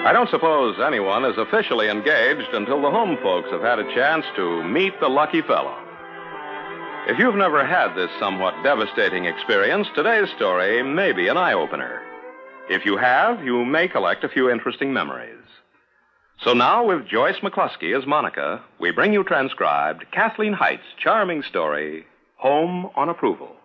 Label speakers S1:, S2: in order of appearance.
S1: I don't suppose anyone is officially engaged until the home folks have had a chance to meet the lucky fellow. If you've never had this somewhat devastating experience, today's story may be an eye-opener. If you have, you may collect a few interesting memories. So now, with Joyce McCluskey as Monica, we bring you transcribed Kathleen Height's charming story, Home on Approval.